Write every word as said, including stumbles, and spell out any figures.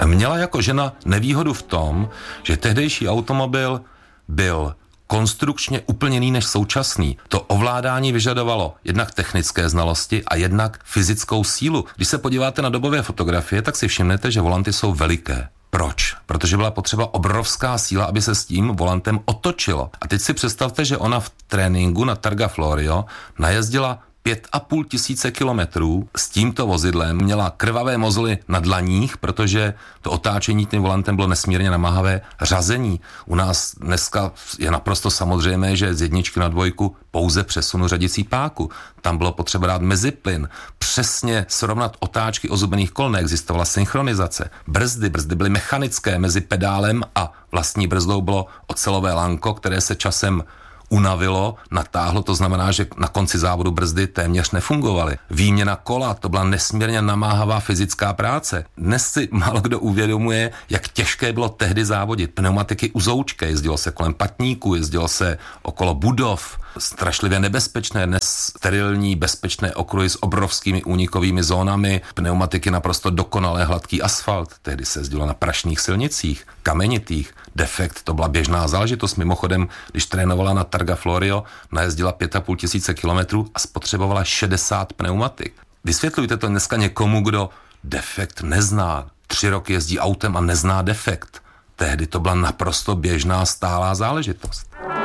Měla jako žena nevýhodu v tom, že tehdejší automobil byl konstrukčně úplně jiný než současný. To ovládání vyžadovalo jednak technické znalosti a jednak fyzickou sílu. Když se podíváte na dobové fotografie, tak si všimnete, že volanty jsou veliké. Proč? Protože byla potřeba obrovská síla, aby se s tím volantem otočilo. A teď si představte, že ona v tréninku na Targa Florio najezdila pět a půl tisíce kilometrů s tímto vozidlem, měla krvavé mozly na dlaních, protože to otáčení tím volantem bylo nesmírně namáhavé, řazení. U nás dneska je naprosto samozřejmé, že z jedničky na dvojku pouze přesunu řadicí páku. Tam bylo potřeba dát meziplyn, přesně srovnat otáčky ozubených kol, neexistovala synchronizace. Brzdy, brzdy byly mechanické, mezi pedálem a vlastní brzdou bylo ocelové lanko, které se časem unavilo, natáhlo, to znamená, že na konci závodu brzdy téměř nefungovaly. Výměna kola, to byla nesmírně namáhavá fyzická práce. Dnes si málo kdo uvědomuje, jak těžké bylo tehdy závodit. Pneumatiky uzoučké, jezdilo se kolem patníků, jezdilo se okolo budov, strašlivě nebezpečné, dnes sterilní, bezpečné okruhy s obrovskými únikovými zónami, pneumatiky naprosto dokonalé, hladký asfalt, tehdy se jezdilo na prašných silnicích, kamenitých, defekt, to byla běžná záležitost. Mimochodem, když trénovala na Targa Florio, najezdila pět a půl tisíce kilometrů a spotřebovala šedesát pneumatik. Vysvětlujte to dneska někomu, kdo defekt nezná, tři roky jezdí autem a nezná defekt. Tehdy to byla naprosto běžná, stálá záležitost.